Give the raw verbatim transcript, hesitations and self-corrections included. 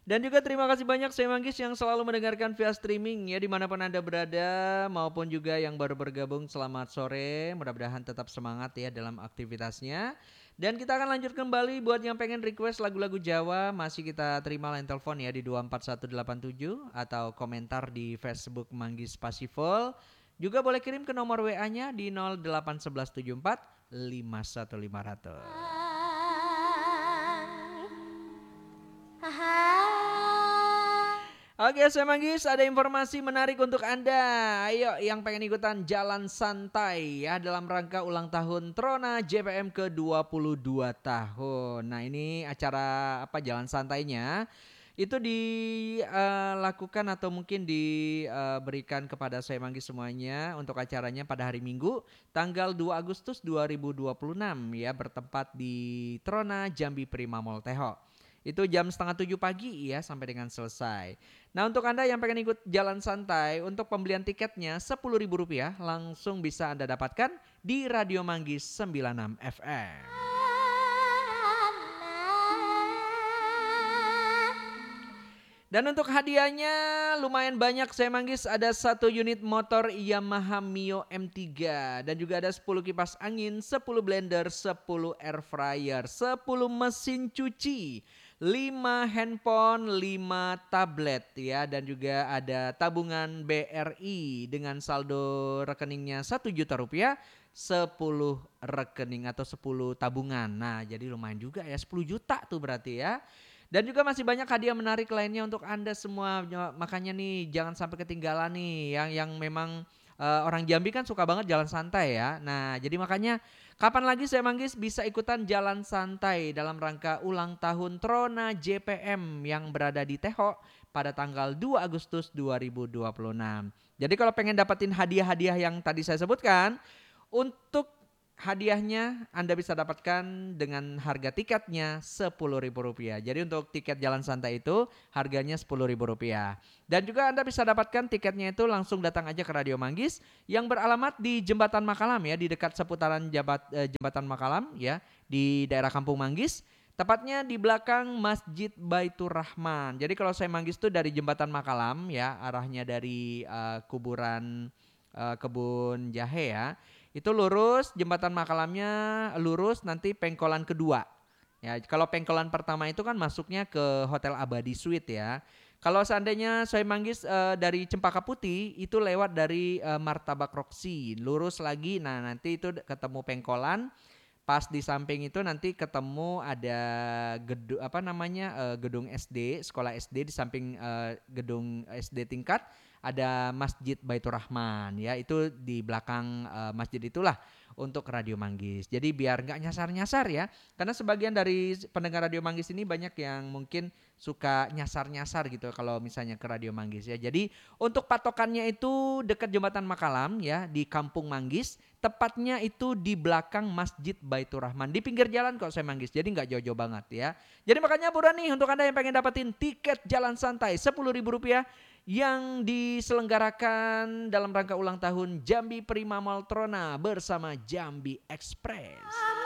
Dan juga terima kasih banyak saya Manggis yang selalu mendengarkan via streaming ya dimanapun Anda berada maupun juga yang baru bergabung selamat sore. Mudah-mudahan tetap semangat ya dalam aktivitasnya. Dan kita akan lanjut kembali buat yang pengen request lagu-lagu Jawa masih kita terima line telepon ya di dua empat satu delapan tujuh atau komentar di Facebook Manggis Pasifol. Juga boleh kirim ke nomor W A-nya di nol delapan satu satu tujuh empat lima satu lima nol nol. Oke, saya Manggis ada informasi menarik untuk Anda. Ayo yang pengen ikutan jalan santai ya dalam rangka ulang tahun Trona J P M ke dua puluh dua tahun. Nah, ini acara apa jalan santainya itu dilakukan uh, atau mungkin diberikan uh, kepada saya Manggis semuanya untuk acaranya pada hari Minggu tanggal dua Agustus dua ribu dua puluh enam ya bertempat di Trona Jambi Prima Mall Teho. Itu jam setengah tujuh pagi ya sampai dengan selesai. Nah untuk Anda yang pengen ikut jalan santai untuk pembelian tiketnya sepuluh ribu rupiah langsung bisa Anda dapatkan di Radio Manggis sembilan puluh enam F M. Dan untuk hadiahnya lumayan banyak saya Manggis ada satu unit motor Yamaha Mio M tiga dan juga ada sepuluh kipas angin, sepuluh blender, sepuluh air fryer, sepuluh mesin cuci, lima handphone, lima tablet ya dan juga ada tabungan B R I dengan saldo rekeningnya satu juta rupiah, sepuluh rekening atau sepuluh tabungan. Nah, jadi lumayan juga ya sepuluh juta tuh berarti ya. Dan juga masih banyak hadiah menarik lainnya untuk Anda semua. Makanya nih jangan sampai ketinggalan nih yang yang memang uh, orang Jambi kan suka banget jalan santai ya. Nah, jadi makanya kapan lagi saya Manggis bisa ikutan jalan santai dalam rangka ulang tahun Trona J P M yang berada di Teho pada tanggal dua Agustus dua ribu dua puluh enam. Jadi kalau pengen dapetin hadiah-hadiah yang tadi saya sebutkan, untuk hadiahnya Anda bisa dapatkan dengan harga tiketnya sepuluh ribu rupiah. Jadi untuk tiket jalan santai itu harganya sepuluh ribu rupiah. Dan juga Anda bisa dapatkan tiketnya itu langsung datang aja ke Radio Manggis yang beralamat di Jembatan Makalam ya, di dekat seputaran Jabat, eh, Jembatan Makalam ya, di daerah Kampung Manggis. Tepatnya di belakang Masjid Baitur Rahman. Jadi kalau saya Manggis itu dari Jembatan Makalam ya, arahnya dari uh, kuburan uh, kebun jahe ya. Itu lurus, jembatan Makalamnya lurus nanti pengkolan kedua. Ya, kalau pengkolan pertama itu kan masuknya ke Hotel Abadi Suite ya. Kalau seandainya saya Manggis uh, dari Cempaka Putih itu lewat dari uh, Martabak Roxy, lurus lagi. Nah, nanti itu ketemu pengkolan. Pas di samping itu nanti ketemu ada gedung apa namanya uh, gedung S D, sekolah S D di samping uh, gedung S D tingkat ada Masjid Baitur Rahman ya itu di belakang uh, masjid itulah untuk Radio Manggis. Jadi biar nggak nyasar-nyasar ya, karena sebagian dari pendengar Radio Manggis ini banyak yang mungkin suka nyasar-nyasar gitu kalau misalnya ke Radio Manggis ya. Jadi untuk patokannya itu dekat Jembatan Makalam ya di Kampung Manggis. Tepatnya itu di belakang Masjid Baitur Rahman. Di pinggir jalan kok saya Manggis. Jadi gak jauh-jauh banget ya. Jadi makanya buruan nih untuk Anda yang pengen dapetin tiket jalan santai sepuluh ribu rupiah yang diselenggarakan dalam rangka ulang tahun Jambi Prima Mall Trona bersama Jambi Express.